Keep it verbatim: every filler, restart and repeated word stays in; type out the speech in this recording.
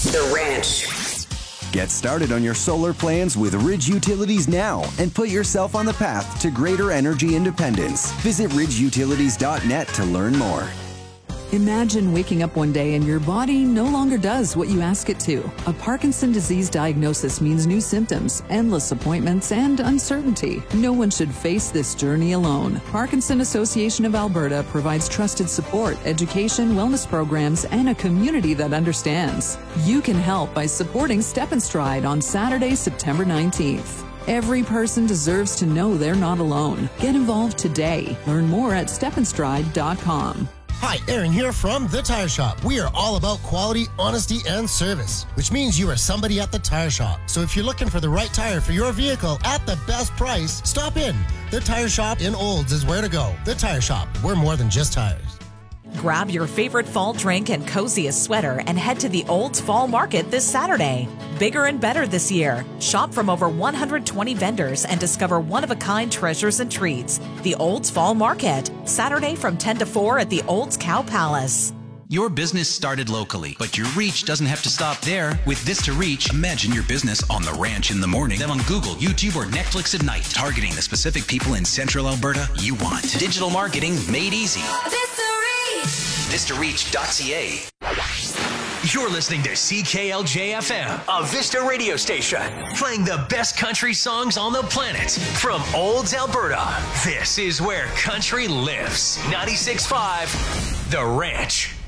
The Ranch. Get started on your solar plans with Ridge Utilities now and put yourself on the path to greater energy independence. Visit ridge utilities dot net to learn more. Imagine waking up one day and your body no longer does what you ask it to. A Parkinson's disease diagnosis means new symptoms, endless appointments, and uncertainty. No one should face this journey alone. Parkinson Association of Alberta provides trusted support, education, wellness programs, and a community that understands. You can help by supporting Step and Stride on Saturday, September nineteenth. Every person deserves to know they're not alone. Get involved today. Learn more at step and stride dot com. Hi, Aaron here from The Tire Shop. We are all about quality, honesty, and service, which means you are somebody at The Tire Shop. So if you're looking for the right tire for your vehicle at the best price, stop in. The Tire Shop in Olds is where to go. The Tire Shop. We're more than just tires. Grab your favorite fall drink and coziest sweater and head to the Olds Fall Market this Saturday. Bigger and better this year. Shop from over one hundred twenty vendors and discover one-of-a-kind treasures and treats. The Olds Fall Market, Saturday from ten to four at the Olds Cow Palace. Your business started locally, but your reach doesn't have to stop there. With This to Reach, imagine your business on the ranch in the morning, then on Google, YouTube, or Netflix at night, targeting the specific people in Central Alberta you want. Digital marketing made easy. This to Reach. this to reach dot c a. You're listening to C K L J F M, a Vista radio station, playing the best country songs on the planet from Olds, Alberta. This is where country lives. ninety-six point five, The Ranch.